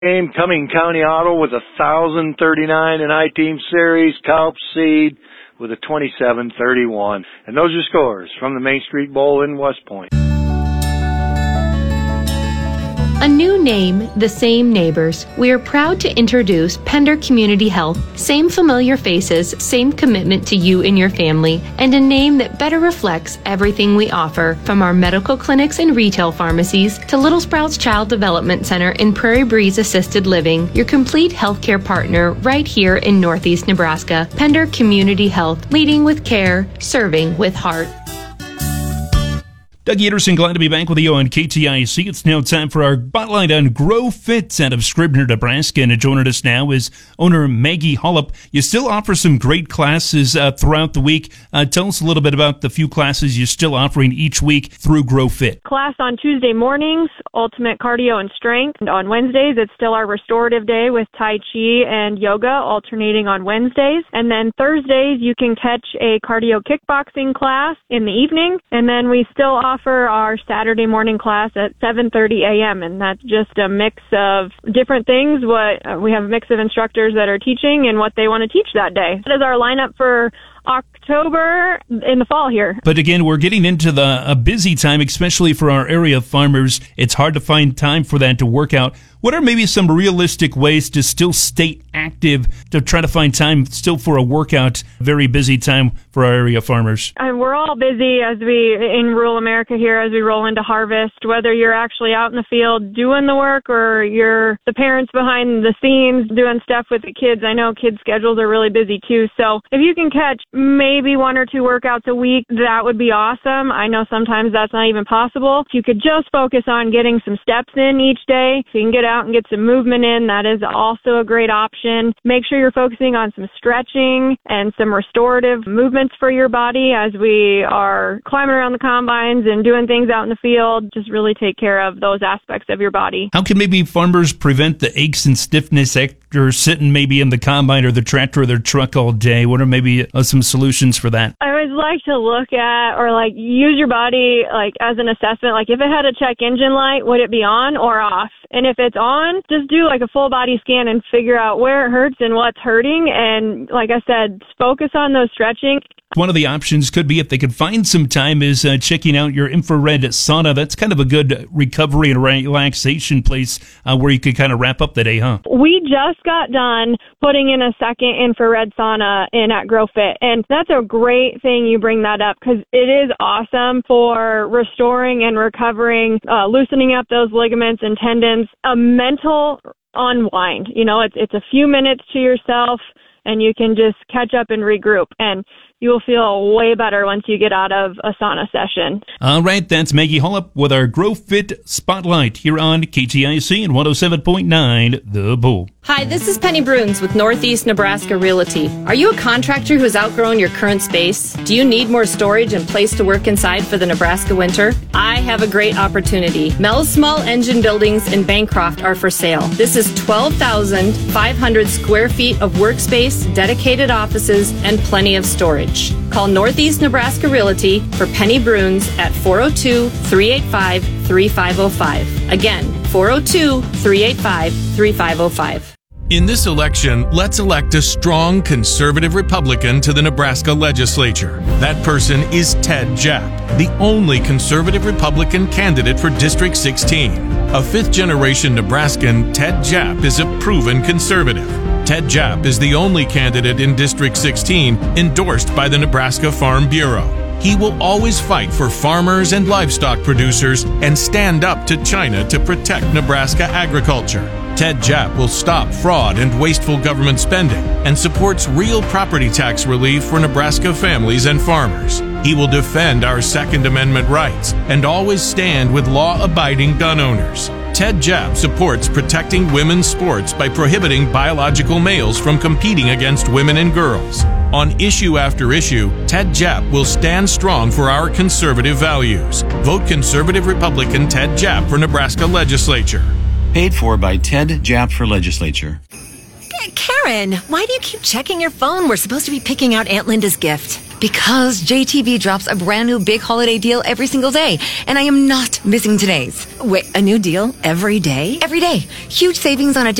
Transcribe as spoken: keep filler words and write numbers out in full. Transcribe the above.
Game, Cumming County Auto with a one thousand thirty-nine in I-Team Series, Kalp Seed with a twenty-seven thirty-one. And those are scores from the Main Street Bowl in West Point. A new name, the same neighbors. We are proud to introduce Pender Community Health. Same familiar faces, same commitment to you and your family, and a name that better reflects everything we offer, from our medical clinics and retail pharmacies to Little Sprouts Child Development Center and Prairie Breeze Assisted Living, your complete healthcare partner right here in Northeast Nebraska. Pender Community Health, leading with care, serving with heart. Doug Anderson, glad to be back with you on K T I C. It's now time for our spotlight on Grow Fit out of Scribner, Nebraska. And joining us now is owner Maggie Hollup. You still offer some great classes uh, throughout the week. Uh, tell us a little bit about the few classes you're still offering each week through Grow Fit. Class on Tuesday mornings, Ultimate Cardio and Strength. And on Wednesdays, it's still our restorative day with Tai Chi and yoga alternating on Wednesdays. And then Thursdays, you can catch a cardio kickboxing class in the evening. And then we still offer offer our Saturday morning class at seven thirty a.m. and that's just a mix of different things. What uh, we have a mix of instructors that are teaching and what they want to teach that day. That is our lineup for October in the fall here. But again, we're getting into the a busy time, especially for our area farmers. It's hard to find time for that to work out. What are maybe some realistic ways to still stay active, to try to find time still for a workout? Very busy time for our area farmers. And we're all busy as we, in rural America here, as we roll into harvest, whether you're actually out in the field doing the work or you're the parents behind the scenes doing stuff with the kids. I know kids' schedules are really busy too. So if you can catch maybe one or two workouts a week, that would be awesome. I know sometimes that's not even possible. If you could just focus on getting some steps in each day, so you can get out and get some movement in, that is also a great option. Make sure you're focusing on some stretching and some restorative movements for your body as we are climbing around the combines and doing things out in the field. Just really take care of those aspects of your body. How can maybe farmers prevent the aches and stiffness after sitting maybe in the combine or the tractor or their truck all day? What are maybe uh, some solutions for that? I always like to look at or like use your body like as an assessment. Like if it had a check engine light, would it be on or off? And if it's on, just do like a full body scan and figure out where it hurts and what's hurting. And like I said, focus on those stretching. One of the options could be, if they could find some time, is uh, checking out your infrared sauna. That's kind of a good recovery and relaxation place uh, where you could kind of wrap up the day, huh? We just got done putting in a second infrared sauna in at Grow Fit, and that's a great thing you bring that up because it is awesome for restoring and recovering, uh, loosening up those ligaments and tendons, a mental unwind. You know, it's it's a few minutes to yourself, and you can just catch up and regroup, and you will feel way better once you get out of a sauna session. All right, that's Maggie Hollup with our Grow Fit Spotlight here on K T I C and one oh seven point nine The Bull. Hi, this is Penny Bruns with Northeast Nebraska Realty. Are you a contractor who has outgrown your current space? Do you need more storage and place to work inside for the Nebraska winter? I have a great opportunity. Mel's Small Engine Buildings in Bancroft are for sale. This is twelve thousand five hundred square feet of workspace, dedicated offices, and plenty of storage. Call Northeast Nebraska Realty for Penny Bruns at four oh two, three eight five, three five oh five. Again, four oh two, three eight five, three five oh five. In this election, let's elect a strong conservative Republican to the Nebraska legislature. That person is Ted Japp, the only conservative Republican candidate for District sixteen. A fifth-generation Nebraskan, Ted Japp is a proven conservative. Ted Japp is the only candidate in District sixteen endorsed by the Nebraska Farm Bureau. He will always fight for farmers and livestock producers and stand up to China to protect Nebraska agriculture. Ted Japp will stop fraud and wasteful government spending and supports real property tax relief for Nebraska families and farmers. He will defend our Second Amendment rights and always stand with law-abiding gun owners. Ted Japp supports protecting women's sports by prohibiting biological males from competing against women and girls. On issue after issue, Ted Japp will stand strong for our conservative values. Vote Conservative Republican Ted Japp for Nebraska Legislature. Paid for by Ted Japp for Legislature. Karen, why do you keep checking your phone? We're supposed to be picking out Aunt Linda's gift. Because J T B drops a brand new big holiday deal every single day, and I am not missing today's. Wait, a new deal every day? Every day. Huge savings on a